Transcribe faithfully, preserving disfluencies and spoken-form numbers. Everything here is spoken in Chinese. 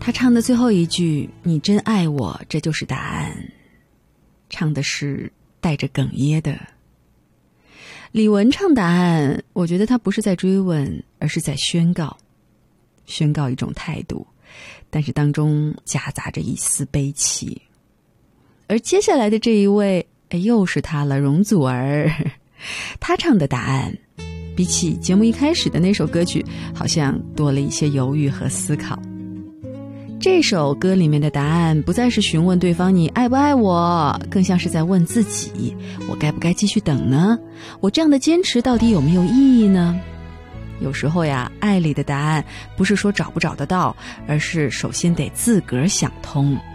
他唱的最后一句你真爱我，这就是答案，唱的是带着哽咽的。李玟唱答案，我觉得他不是在追问，而是在宣告，宣告一种态度，但是当中夹杂着一丝悲戚。而接下来的这一位，哎，又是他了，容祖儿。他唱的答案比起节目一开始的那首歌曲好像多了一些犹豫和思考。这首歌里面的答案不再是询问对方你爱不爱我，更像是在问自己，我该不该继续等呢？我这样的坚持到底有没有意义呢？有时候呀，爱里的答案不是说找不找得到，而是首先得自个儿想通。